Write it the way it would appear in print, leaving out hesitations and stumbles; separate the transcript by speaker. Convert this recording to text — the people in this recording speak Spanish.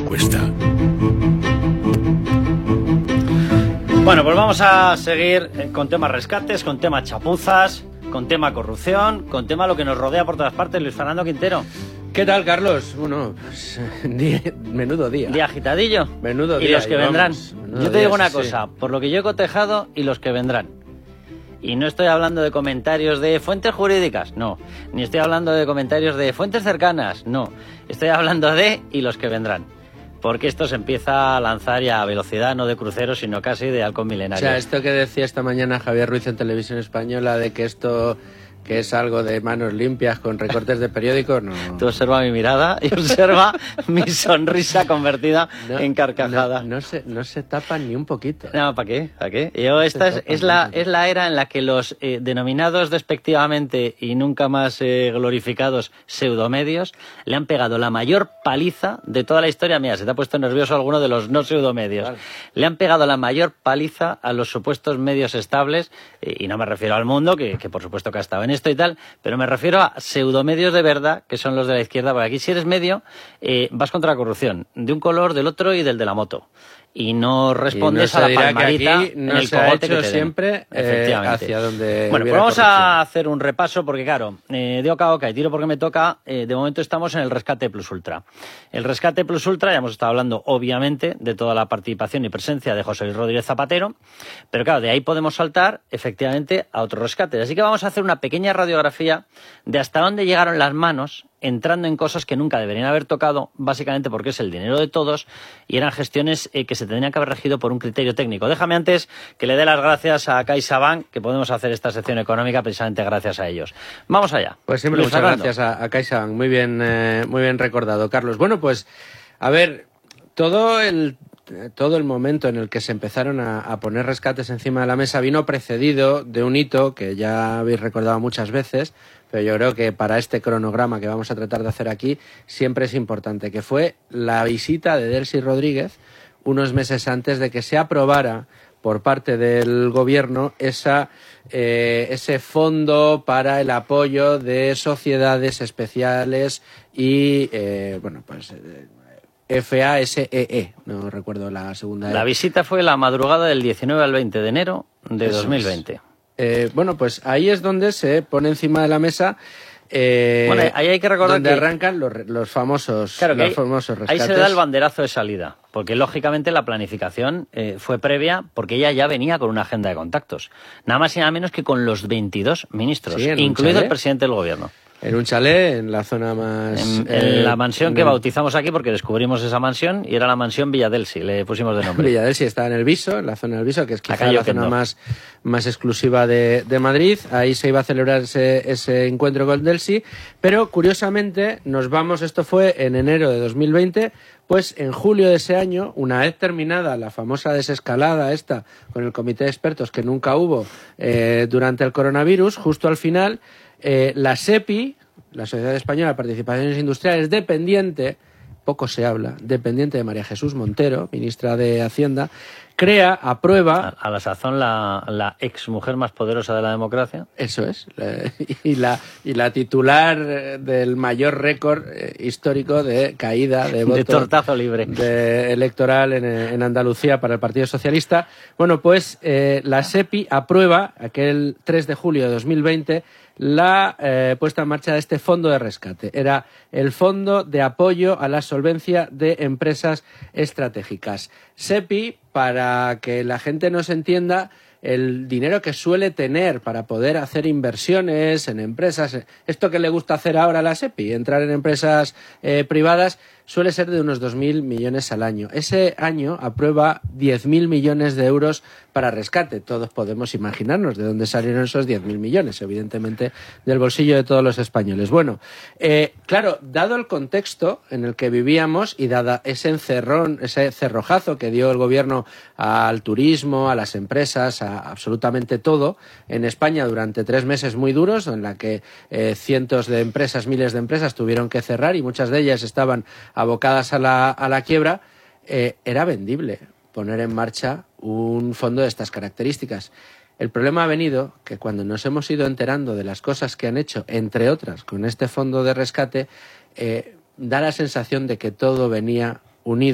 Speaker 1: cuesta.
Speaker 2: Bueno, pues vamos a seguir con temas rescates, con temas chapuzas, con tema corrupción, con tema lo que nos rodea por todas partes. Luis Fernando Quintero.
Speaker 3: ¿Qué tal, Carlos? Bueno, pues, menudo día.
Speaker 2: Día agitadillo.
Speaker 3: Menudo día.
Speaker 2: Y los que vendrán. Yo te digo una
Speaker 3: sí,
Speaker 2: cosa, por lo que yo he cotejado y los que vendrán. Y no estoy hablando de comentarios de fuentes jurídicas, no. Ni estoy hablando de comentarios de fuentes cercanas, no. Estoy hablando de y los que vendrán. Porque esto se empieza a lanzar ya a velocidad, no de crucero, sino casi de halcón milenario.
Speaker 3: O sea, esto que decía esta mañana Javier Ruiz en Televisión Española de que esto... que es algo de manos limpias con recortes de periódicos, no.
Speaker 2: Tú observa mi mirada y observa mi sonrisa convertida en carcajada.
Speaker 3: No se tapan ni un poquito.
Speaker 2: No, ¿para qué? ¿Para qué? Esta es la era en la que los denominados despectivamente y nunca más glorificados pseudomedios le han pegado la mayor paliza de toda la historia. Mira, se te ha puesto nervioso alguno de los no pseudomedios. Vale. Le han pegado la mayor paliza a los supuestos medios estables, y no me refiero al Mundo, que por supuesto que ha estado en esto y tal, pero me refiero a pseudomedios de verdad, que son los de la izquierda, porque aquí si eres medio, vas contra la corrupción, de un color, del otro y del de la moto. Y no respondes a la palmadita en el cogote que te den.
Speaker 3: Siempre hacia donde...
Speaker 2: Bueno, pues vamos a hacer un repaso, porque claro, de oca a oca y tiro porque me toca, de momento estamos en el rescate plus ultra. El rescate plus ultra, ya hemos estado hablando obviamente de toda la participación y presencia de José Luis Rodríguez Zapatero, pero claro, de ahí podemos saltar efectivamente a otros rescates. Así que vamos a hacer una pequeña radiografía de hasta dónde llegaron las manos, entrando en cosas que nunca deberían haber tocado, básicamente porque es el dinero de todos y eran gestiones que se tendrían que haber regido por un criterio técnico. Déjame antes que le dé las gracias a CaixaBank, que podemos hacer esta sección económica precisamente gracias a ellos. Vamos allá.
Speaker 3: Pues siempre muchas gracias a CaixaBank. Muy bien recordado, Carlos. Bueno, pues, a ver, todo el momento en el que se empezaron a poner rescates encima de la mesa vino precedido de un hito que ya habéis recordado muchas veces, pero yo creo que para este cronograma que vamos a tratar de hacer aquí siempre es importante, que fue la visita de Delcy Rodríguez unos meses antes de que se aprobara por parte del gobierno ese fondo para el apoyo de sociedades especiales y, FASEE, no recuerdo la segunda.
Speaker 2: La visita fue la madrugada del 19 al 20 de enero de 2020.
Speaker 3: Pues ahí es donde se pone encima de la mesa
Speaker 2: ahí hay que recordar
Speaker 3: donde
Speaker 2: que
Speaker 3: arrancan los famosos rescates.
Speaker 2: Ahí se da el banderazo de salida, porque lógicamente la planificación fue previa, porque ella ya venía con una agenda de contactos, nada más y nada menos que con los 22 ministros, sí, incluido el presidente del gobierno.
Speaker 3: En un chalet, en la zona más...
Speaker 2: En la mansión que bautizamos aquí, porque descubrimos esa mansión, y era la mansión Villadelsi, le pusimos de nombre.
Speaker 3: Villadelsi está en el Viso, en la zona del Viso, que es quizá la zona más exclusiva de Madrid. Ahí se iba a celebrar ese encuentro con Delcy, pero curiosamente esto fue en enero de 2020, pues en julio de ese año, una vez terminada la famosa desescalada esta con el comité de expertos que nunca hubo durante el coronavirus, justo al final... la SEPI, la Sociedad Española de Participaciones Industriales, dependiente, poco se habla, dependiente de María Jesús Montero, ministra de Hacienda, aprueba...
Speaker 2: A la sazón la exmujer más poderosa de la democracia.
Speaker 3: Eso es, y la titular del mayor récord histórico de caída de voto...
Speaker 2: De tortazo libre.
Speaker 3: Electoral en Andalucía para el Partido Socialista. Bueno, pues la SEPI aprueba aquel 3 de julio de 2020 la puesta en marcha de este fondo de rescate. Era el Fondo de Apoyo a la Solvencia de Empresas Estratégicas. SEPI, para que la gente nos entienda, el dinero que suele tener para poder hacer inversiones en empresas, esto que le gusta hacer ahora a la SEPI, entrar en empresas privadas, suele ser de unos 2.000 millones al año. Ese año aprueba 10.000 millones de euros para rescate. Todos podemos imaginarnos de dónde salieron esos 10.000 millones, evidentemente del bolsillo de todos los españoles. Bueno, claro, dado el contexto en el que vivíamos y dada ese encerrón, ese cerrojazo que dio el gobierno al turismo, a las empresas, a absolutamente todo, en España durante 3 meses muy duros, en la que cientos de empresas, miles de empresas tuvieron que cerrar y muchas de ellas estaban abocadas a la quiebra, era vendible poner en marcha un fondo de estas características. El problema ha venido que cuando nos hemos ido enterando de las cosas que han hecho, entre otras, con este fondo de rescate, da la sensación de que todo venía unido.